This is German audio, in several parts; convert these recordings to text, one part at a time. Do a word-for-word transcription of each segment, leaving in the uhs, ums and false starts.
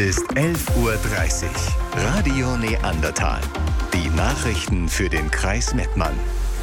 Ist elf Uhr dreißig. Radio Neandertal. Die Nachrichten für den Kreis Mettmann.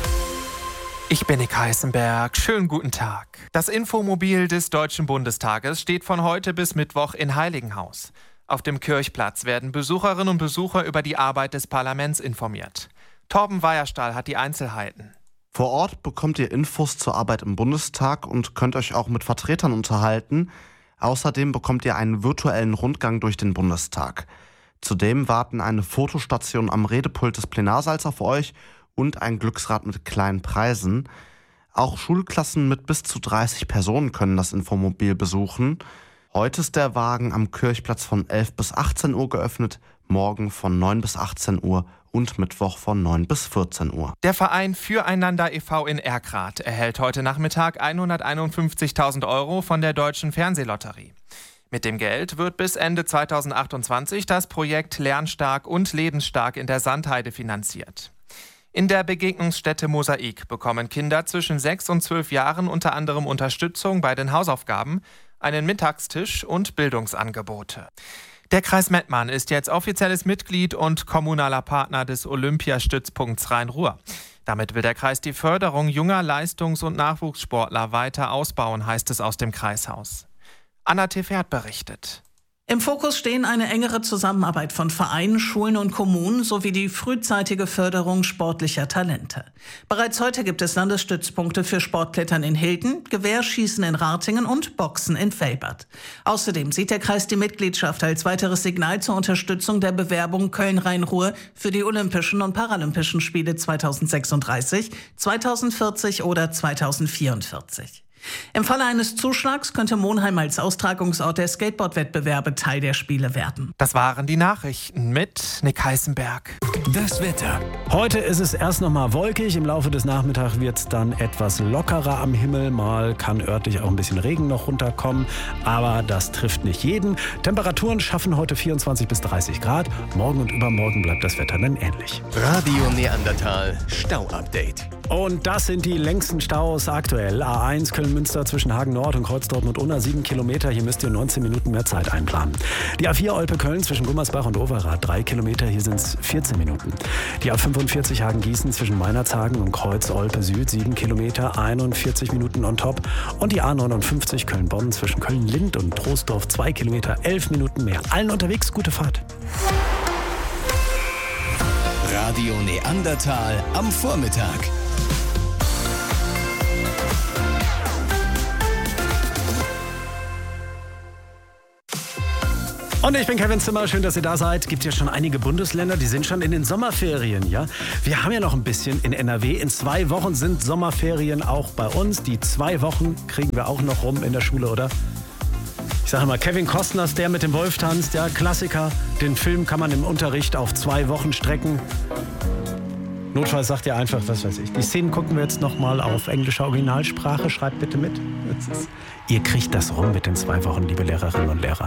Ich bin Nick Heißenberg. Schönen guten Tag. Das Infomobil des Deutschen Bundestages steht von heute bis Mittwoch in Heiligenhaus. Auf dem Kirchplatz werden Besucherinnen und Besucher über die Arbeit des Parlaments informiert. Torben Weierstahl hat die Einzelheiten. Vor Ort bekommt ihr Infos zur Arbeit im Bundestag und könnt euch auch mit Vertretern unterhalten. Außerdem bekommt ihr einen virtuellen Rundgang durch den Bundestag. Zudem warten eine Fotostation am Redepult des Plenarsaals auf euch und ein Glücksrad mit kleinen Preisen. Auch Schulklassen mit bis zu dreißig Personen können das Infomobil besuchen. Heute ist der Wagen am Kirchplatz von elf bis achtzehn Uhr geöffnet, morgen von neun bis achtzehn Uhr und Mittwoch von neun bis vierzehn Uhr. Der Verein Füreinander e V in Erkrath erhält heute Nachmittag hunderteinundfünfzigtausend Euro von der Deutschen Fernsehlotterie. Mit dem Geld wird bis Ende zweitausendachtundzwanzig das Projekt Lernstark und Lebensstark in der Sandheide finanziert. In der Begegnungsstätte Mosaik bekommen Kinder zwischen sechs und zwölf Jahren unter anderem Unterstützung bei den Hausaufgaben, einen Mittagstisch und Bildungsangebote. Der Kreis Mettmann ist jetzt offizielles Mitglied und kommunaler Partner des Olympiastützpunkts Rhein-Ruhr. Damit will der Kreis die Förderung junger Leistungs- und Nachwuchssportler weiter ausbauen, heißt es aus dem Kreishaus. Anna Tefert berichtet. Im Fokus stehen eine engere Zusammenarbeit von Vereinen, Schulen und Kommunen sowie die frühzeitige Förderung sportlicher Talente. Bereits heute gibt es Landesstützpunkte für Sportklettern in Hilden, Gewehrschießen in Ratingen und Boxen in Velbert. Außerdem sieht der Kreis die Mitgliedschaft als weiteres Signal zur Unterstützung der Bewerbung Köln-Rhein-Ruhr für die Olympischen und Paralympischen Spiele zweitausendsechsunddreißig, zweitausendvierzig oder zweitausendvierundvierzig. Im Falle eines Zuschlags könnte Monheim als Austragungsort der Skateboard-Wettbewerbe Teil der Spiele werden. Das waren die Nachrichten mit Nick Heißenberg. Das Wetter. Heute ist es erst noch mal wolkig. Im Laufe des Nachmittags wird es dann etwas lockerer am Himmel. Mal kann örtlich auch ein bisschen Regen noch runterkommen. Aber das trifft nicht jeden. Temperaturen schaffen heute vierundzwanzig bis dreißig Grad. Morgen und übermorgen bleibt das Wetter dann ähnlich. Radio Neandertal Stau-Update. Und das sind die längsten Staus aktuell. A eins Köln-Münster zwischen Hagen-Nord und Kreuzdorf-Unna, sieben Kilometer. Hier müsst ihr neunzehn Minuten mehr Zeit einplanen. Die A vier Olpe-Köln zwischen Gummersbach und Overath, drei Kilometer. Hier sind es vierzehn Minuten. Die A fünfundvierzig Hagen-Gießen zwischen Meinerzhagen und Kreuz-Olpe-Süd, sieben Kilometer, einundvierzig Minuten on top. Und die A neunundfünfzig Köln-Bonn zwischen Köln-Lind und Troisdorf, zwei Kilometer, elf Minuten mehr. Allen unterwegs, gute Fahrt. Radio Neandertal am Vormittag. Und ich bin Kevin Zimmer, schön, dass ihr da seid. Gibt ja schon einige Bundesländer, die sind schon in den Sommerferien, ja? Wir haben ja noch ein bisschen in N R W. In zwei Wochen sind Sommerferien auch bei uns. Die zwei Wochen kriegen wir auch noch rum in der Schule, oder? Ich sage mal, Kevin Costner ist der mit dem Wolf tanzt, der Klassiker. Den Film kann man im Unterricht auf zwei Wochen strecken. Notfalls sagt ihr einfach, was weiß ich. Die Szenen gucken wir jetzt nochmal auf englischer Originalsprache. Schreibt bitte mit. Ist, ihr kriegt das rum mit den zwei Wochen, liebe Lehrerinnen und Lehrer.